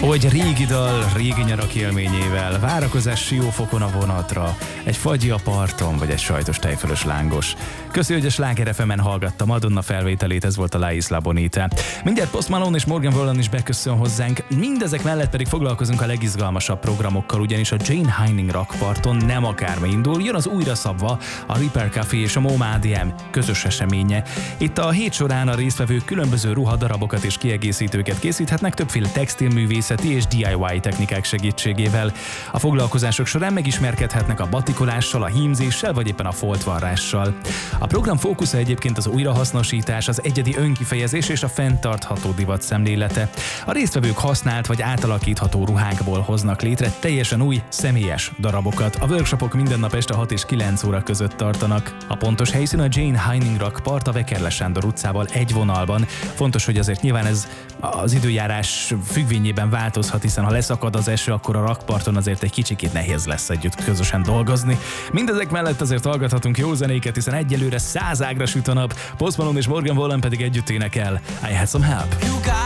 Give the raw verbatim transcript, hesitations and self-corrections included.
Hogy régi dal, régi nyarak élményével, várakozás Siófokon a vonatra, egy fagyi a parton, vagy egy sajtos tejfölös lángos. Köszi, hogy a Sláger ef emen hallgatta Madonna felvételét, ez volt a La Isla Bonita. Mindjárt Post Malone és Morgan Wallen is beköszön hozzánk, mindezek mellett pedig foglalkozunk a legizgalmasabb programokkal, ugyanis a Jane Haining rakparton nem akármi indul, jön az újra szabva, a Repair Café és a MoMA á dé em közös eseménye. Itt a hét során a résztvevők különböző ruhadarabokat és kiegészítőket készíthetnek többféle textilművészeti és dé i vé technikák segítségével. A foglalkozások során megismerkedhetnek a batikolással, a hímzéssel vagy éppen a foltvarrással. A program fókusza egyébként az újrahasznosítás, az egyedi önkifejezés és a fenntartható divat szemlélete. A résztvevők használt vagy átalakítható ruhákból hoznak létre teljesen új, személyes darabokat. A workshopok minden nap este hat és kilenc óra között tartanak. A pontos helyszín a Jane Haining rakpart a Vekerle Sándor utcával egy vonalban. Fontos, hogy azért nyilván ez az időjárás függvényében változhat, hiszen ha leszakad az eső, akkor a rakparton azért egy kicsikét nehéz lesz együtt közösen dolgozni. Mindezek mellett azért hallgathatunk jó zenéket, hiszen egyelőre száz ágra süt a nap, Post Malone és Morgan Wallen pedig együtt énekel I Had Some Help.